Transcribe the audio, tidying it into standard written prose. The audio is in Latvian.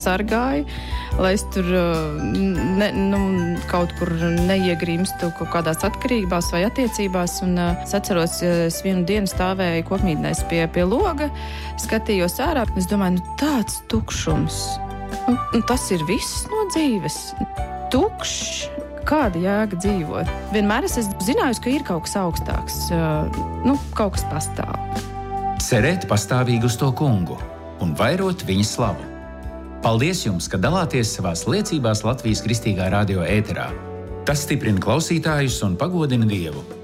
sargāju, lai es tur kaut kur neiegrimstu kaut kādās atkarībās vai attiecībās. Un es atceros, es vienu dienu stāvēju kokmītnēs pie loga, skatījos ārā, un es domāju, tāds tukšums. Tas ir viss no dzīves. Tukšs. Kāda jēga dzīvot? Vienmēr es esmu zinājusi, ka ir kaut kas augstāks, kaut kas pastāv. Cerēt pastāvīgi uz to kungu un vairot viņa slavu. Paldies jums, ka dalāties savās liecībās Latvijas Kristīgā radio ēterā. Tas stiprina klausītājus un pagodina Dievu.